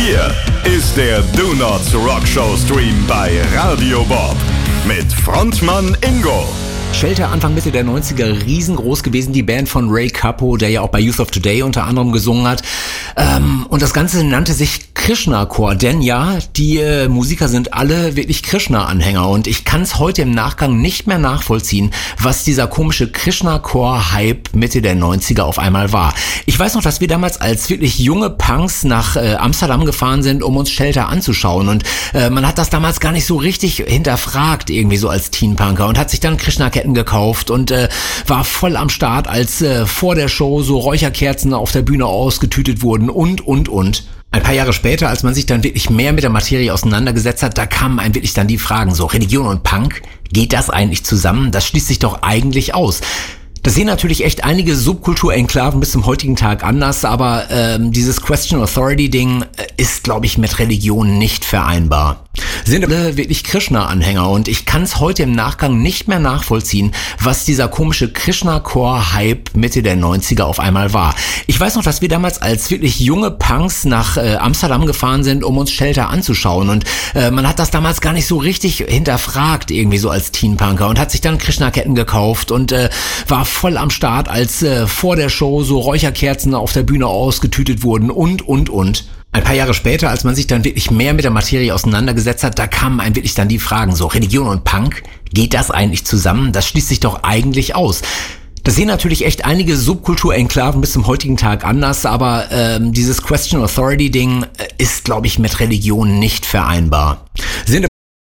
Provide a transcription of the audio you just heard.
Hier ist der Do Not Rock Show Stream bei Radio Bob mit Frontmann Ingo. Shelter Anfang Mitte der 90er riesengroß gewesen, die Band von Ray Cappo, der ja auch bei Youth of Today unter anderem gesungen hat. Und das Ganze nannte sich Krishna Chor, denn ja, die Musiker sind alle wirklich Krishna-Anhänger und ich kann es heute im Nachgang nicht mehr nachvollziehen, was dieser komische Krishna Chor-Hype Mitte der 90er auf einmal war. Ich weiß noch, dass wir damals als wirklich junge Punks nach Amsterdam gefahren sind, um uns Shelter anzuschauen und man hat das damals gar nicht so richtig hinterfragt, irgendwie so als Teen-Punker und hat sich dann Krishna-Ketten gekauft und war voll am Start, als vor der Show so Räucherkerzen auf der Bühne ausgetütet wurden und. Ein paar Jahre später, als man sich dann wirklich mehr mit der Materie auseinandergesetzt hat, da kamen einem wirklich dann die Fragen so, Religion und Punk, geht das eigentlich zusammen? Das schließt sich doch eigentlich aus. Das sehen natürlich echt einige Subkultur-Enklaven bis zum heutigen Tag anders, aber dieses Question Authority-Ding ist, glaube ich, mit Religion nicht vereinbar. Sind alle wirklich Krishna-Anhänger und ich kann es heute im Nachgang nicht mehr nachvollziehen, was dieser komische Krishna-Chor-Hype Mitte der 90er auf einmal war. Ich weiß noch, dass wir damals als wirklich junge Punks nach Amsterdam gefahren sind, um uns Shelter anzuschauen und man hat das damals gar nicht so richtig hinterfragt, irgendwie so als Teen-Punker und hat sich dann Krishna-Ketten gekauft und war voll am Start, als vor der Show so Räucherkerzen auf der Bühne ausgetütet wurden und. Ein paar Jahre später, als man sich dann wirklich mehr mit der Materie auseinandergesetzt hat, da kamen einem wirklich dann die Fragen so, Religion und Punk, geht das eigentlich zusammen? Das schließt sich doch eigentlich aus. Das sehen natürlich echt einige Subkultur-Enklaven bis zum heutigen Tag anders, aber dieses Question Authority-Ding ist, glaube ich, mit Religion nicht vereinbar. Sind